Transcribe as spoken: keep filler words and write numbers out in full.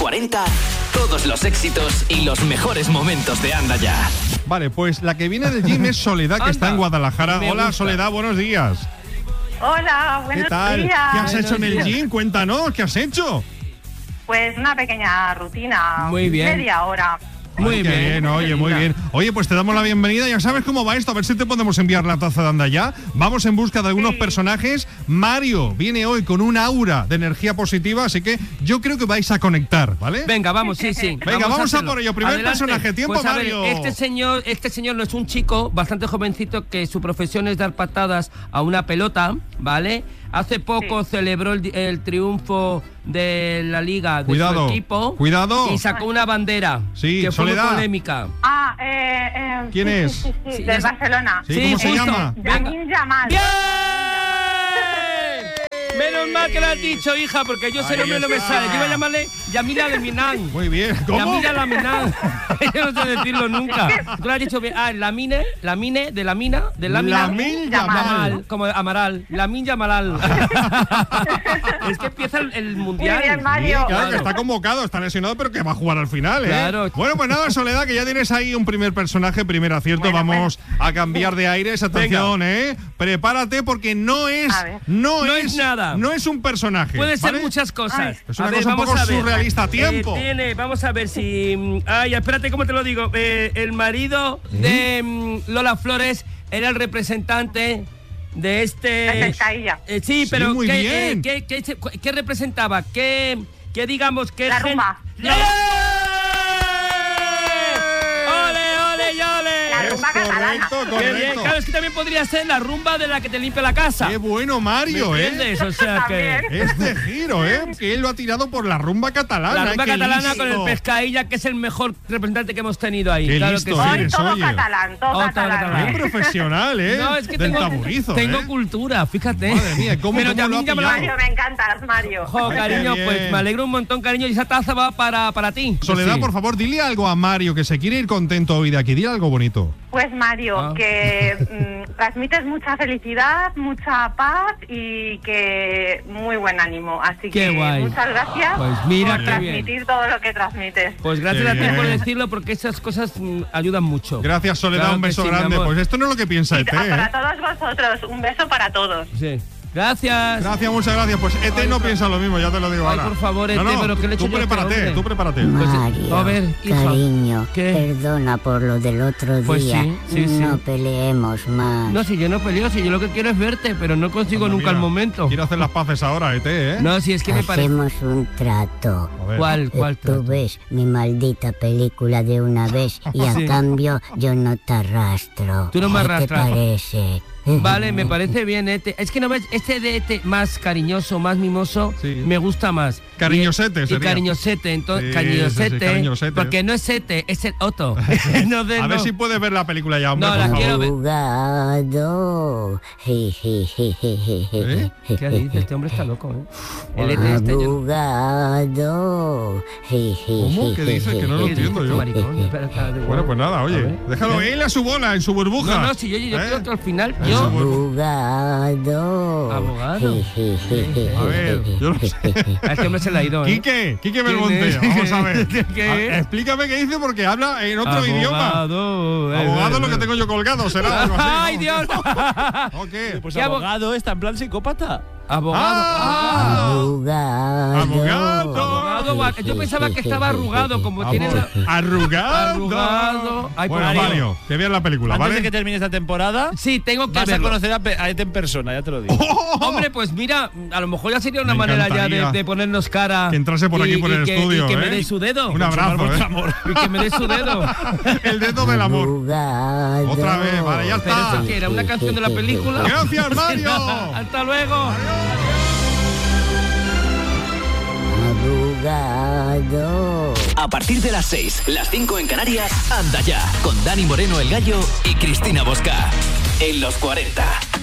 cuarenta, todos los éxitos y los mejores momentos de Anda Ya. Vale, pues la que viene del gym es Soledad, que Anda, está en Guadalajara. me Hola, gusta. Soledad, buenos días. Hola, buenos ¿Qué tal? días. ¿Qué has Buenos hecho en el días. gym? Cuéntanos, ¿qué has hecho? Pues una pequeña rutina. Muy bien. Media hora. Muy Ay, qué bien. oye, muy bien. Oye, pues te damos la bienvenida. Ya sabes cómo va esto. A ver si te podemos enviar la taza de Anda Ya. Vamos en busca de algunos Sí. personajes. Mario viene hoy con un aura de energía positiva, así que yo creo que vais a conectar, ¿vale? Venga, vamos, sí, sí. Venga, vamos a hacerlo. por ello. Primer personaje. Tiempo, Pues a ver, Mario. este señor, este señor no es un chico bastante jovencito que su profesión es dar patadas a una pelota, ¿vale? Hace poco Sí. celebró el, el triunfo de la liga de Cuidado, su equipo. cuidado. Y sacó una bandera. Sí, que fue muy Soledad. polémica. Ah, eh, eh, ¿Quién sí, es? Sí, sí, sí, Sí, del esa- Barcelona. Sí, ¿cómo se justo. llama? Venga. Lamine Yamal. ¡Bien! Menos mal que lo has dicho, hija, porque yo ese Ahí nombre no me está. sale. Yo iba a llamarle Yamila Laminan. Muy bien. ¿Cómo? Yamila Laminan. Yo no sé decirlo nunca. Tú lo has dicho bien. Ah, Lamine, Lamine, de la mina, de la mina. Lamine Yamal. Yamal, como Amaral. Lamine Yamalal. Es que empieza el, el mundial. Muy bien, Mario. Claro, que está convocado, está lesionado, pero que va a jugar al final, ¿eh? Claro. Bueno, pues nada, Soledad, que ya tienes ahí un primer personaje, primer acierto. Bueno, Vamos a cambiar de aires. Atención, ¿eh? Prepárate porque no es, A ver. no, No es, es nada. no es un personaje. Puede ser ¿vale? muchas cosas. Ay. Es una A ver, cosa un vamos poco a ver. surrealista. Tiempo. Eh, tiene, vamos a ver si. Ay, espérate, ¿cómo te lo digo? Eh, el marido de mm, Lola Flores era el representante de este. La pescadilla. Eh, sí, Sí, pero muy ¿qué, bien. eh, qué, qué, qué- qué representaba? ¿Qué, qué digamos que La gen- rumba. ¡Eh! ¡Ole, ole, y ole! La Es rumba catalana. correcto, Qué bien, correcto. claro, es que también podría ser la rumba de la que te limpia la casa. Qué bueno, ¿Me Mario, ¿eh? entiendes? O sea que. También. Este giro, ¿eh? Que él lo ha tirado por la rumba catalana. La rumba ¿eh? Qué catalana listo. con el Pescailla, que es el mejor representante que hemos tenido ahí. Qué claro listo que sí. Hoy eres, todo oye. catalán, todo Oh, todo catalán. catalán. Bien profesional, ¿eh? No, es que Del tengo, taburizo, tengo ¿eh? cultura, fíjate. Madre mía, ¿cómo- Pero cómo ya lo ha ya me pillado? Mario, me encantas, Mario. Jo, Qué cariño, bien. pues me alegro un montón, cariño. Y esa taza va para, para ti. Soledad, Sí. por favor, dile algo a Mario, que se quiere ir contento hoy de aquí. Dile algo bonito. Pues Mario, Ah. que mm, transmites mucha felicidad, mucha paz y que muy buen ánimo. Así Qué que guay. muchas gracias Pues mira por qué bien. transmitir todo lo que transmites. Pues gracias Qué a ti por bien. decirlo, porque esas cosas mm, ayudan mucho. Gracias, Soledad, Claro un que beso sí, mi grande. amor. Pues esto no es lo que piensa Y E T, a- para ¿eh? todos vosotros, un beso para todos. Sí. Gracias. Gracias, muchas gracias. Pues E T Ay, no por- piensa lo mismo, ya te lo digo Ay, ahora. por favor, E T, No, no, pero ¿qué le he tú hecho yo a este prepárate, hombre? tú prepárate. Pues, Mario, a ver, hija. cariño, ¿Qué? perdona por lo del otro Pues día. sí, sí, sí. no peleemos más. No, si yo no peleo, si yo lo que quiero es verte, pero no consigo Anda, nunca mira, el momento. Quiero hacer las paces ahora, E T, ¿eh? No, si es que me parece. Hacemos un trato. A ver. ¿Cuál, cuál Eh, Tú trato? ves mi maldita película de una vez y a Sí. cambio yo no te arrastro. Tú no me ¿Qué te arrastras. parece? Vale, me parece bien, Ete. Es que no ves, este de Ete más cariñoso, más mimoso, Sí. me gusta más. Cariñosete Y, y sería. cariñosete, entonces, Sí, cariñosete, sí, sí, cariñosete. porque no es Ete, es el Otto. No de- A ver no. si puedes ver la película ya, hombre, No, por la favor. quiero ver. Abogado. Je, je, je, je, je, je, ¿Eh? je, ¿Qué dices? Este hombre está loco, ¿eh? El Vale. Ete este, yo- Abogado. Je, je, ¿Cómo? je, ¿Qué dices? je, Que no lo je, ¿Qué dices, entiendo yo. maricón? Espera, espera, de- Bueno, pues nada, A oye, ver. déjalo él a su bola, en su burbuja. No, no, si yo, yo ¿Eh? quiero que al final, Eso, yo... bueno. Abogado. Abogado. Je, je, je, je, A ver, yo no sé. A este hombre se le ha ido, ¿eh? Quique, Quique ¿Quién Belmonte, es? vamos a ver. ¿Qué A- es? explícame qué dice porque habla en otro idioma. Abogado. Abogado es lo que tengo yo colgado, será algo así. ¡Ay, ¿no? Dios! ¿O qué? Pues ¿Qué abo- abogado está en plan psicópata. Abogado. Ah. Abogado. Abogado. Abogado, va- yo pensaba que estaba arrugado, como tiene la... Arrugado. Arrugado. Ay, por Bueno, Dios. Mario, que veas la película, Antes ¿vale? de que termine esta temporada, Sí, tengo que vas a verlo. conocer a, Pe- a Ete en persona, ya te lo digo. Hombre, pues mira, a lo mejor ya sería una Me manera ya encantaría de, de ponernos cara. que entrase por aquí y- por y el que- estudio, Y que me ¿eh? dé su dedo. Un abrazo, Vuestro ¿eh? amor. Y que me dé su dedo. El dedo del amor. Abogado. Otra vez, vale, ya Pero está. eso que era una canción de la película. Gracias, Mario. Hasta luego. Abogado. A partir de las seis, las cinco en Canarias, Anda Ya, con Dani Moreno el Gallo y Cristina Bosca. En los cuarenta.